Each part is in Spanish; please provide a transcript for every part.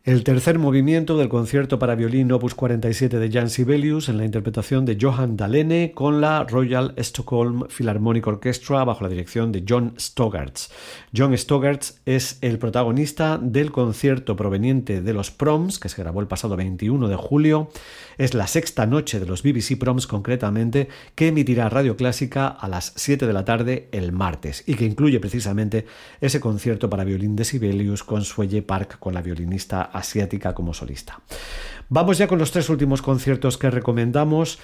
El tercer movimiento del concierto para violín Opus 47 de Jan Sibelius en la interpretación de Johan Dahlene con la Royal Stockholm Philharmonic Orchestra bajo la dirección de John Stoggarts. John Stoggarts es el protagonista del concierto proveniente de los Proms, que se grabó el pasado 21 de julio. Es la sexta noche de los BBC Proms concretamente, que emitirá Radio Clásica a las 7 de la tarde el martes y que incluye precisamente ese concierto para violín de Sibelius con Suelle Park con la violinista asiática como solista. Vamos ya con los tres últimos conciertos que recomendamos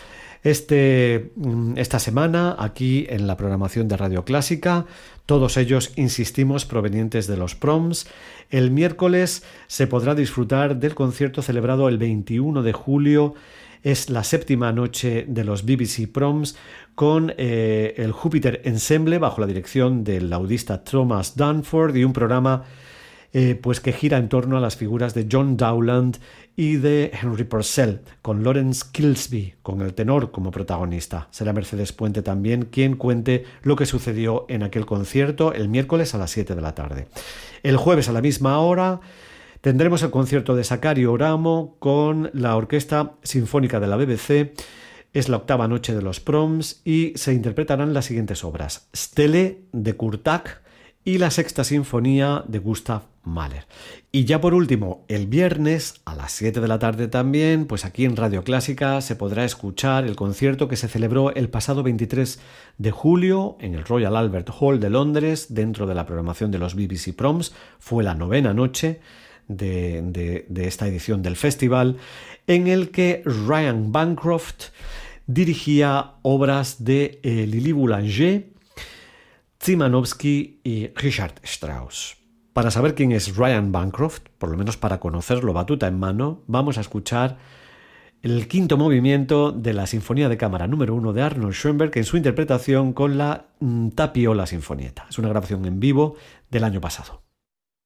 esta semana aquí en la programación de Radio Clásica. Todos ellos, insistimos, provenientes de los Proms. El miércoles se podrá disfrutar del concierto celebrado el 21 de julio. Es la séptima noche de los BBC Proms con el Júpiter Ensemble bajo la dirección del laudista Thomas Dunford y un programa pues que gira en torno a las figuras de John Dowland y de Henry Purcell, con Lawrence Kilsby, con el tenor como protagonista. Será Mercedes Puente también quien cuente lo que sucedió en aquel concierto el miércoles a las 7 de la tarde. El jueves a la misma hora tendremos el concierto de Sakari Oramo con la Orquesta Sinfónica de la BBC. Es la octava noche de los Proms y se interpretarán las siguientes obras: Stele de Kurtak y la Sexta Sinfonía de Gustav Mahler. Y ya por último, el viernes a las 7 de la tarde también, pues aquí en Radio Clásica se podrá escuchar el concierto que se celebró el pasado 23 de julio en el Royal Albert Hall de Londres, dentro de la programación de los BBC Proms. Fue la novena noche de esta edición del festival, en el que Ryan Bancroft dirigía obras de Lili Boulanger, Szymanowski y Richard Strauss. Para saber quién es Ryan Bancroft, por lo menos para conocerlo batuta en mano, vamos a escuchar el quinto movimiento de la Sinfonía de Cámara número 1 de Arnold Schoenberg en su interpretación con la Tapiola Sinfonietta. Es una grabación en vivo del año pasado.